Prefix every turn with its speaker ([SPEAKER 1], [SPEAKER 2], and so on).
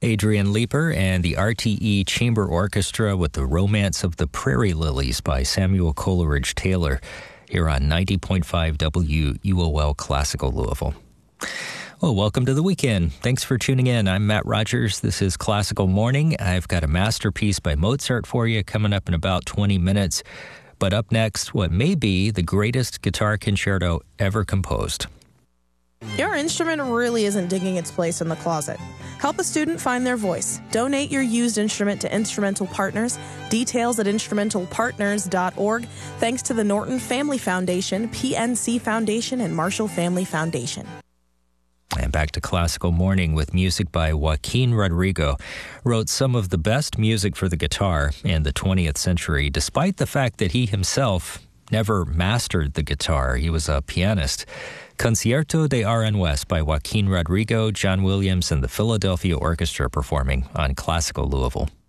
[SPEAKER 1] Adrian Leeper and the RTE Chamber Orchestra with The Romance of the Prairie Lilies by Samuel Coleridge Taylor here on 90.5 WUOL Classical Louisville. Well, welcome to the weekend. Thanks for tuning in. I'm Matt Rogers. This is Classical Morning. I've got a masterpiece by Mozart for you coming up in about 20 minutes. But up next, what may be the greatest guitar concerto ever composed.
[SPEAKER 2] Your instrument really isn't digging its place in the closet. Help a student find their voice. Donate your used instrument to Instrumental Partners. Details at instrumentalpartners.org. Thanks to the Norton Family Foundation, PNC Foundation, and Marshall Family Foundation.
[SPEAKER 1] And back to Classical Morning with music by Joaquin Rodrigo. Wrote some of the best music for the guitar in the 20th century, despite the fact that he himself never mastered the guitar. He was a pianist. Concierto de Aranjuez by Joaquin Rodrigo, John Williams, and the Philadelphia Orchestra performing on Classical Louisville.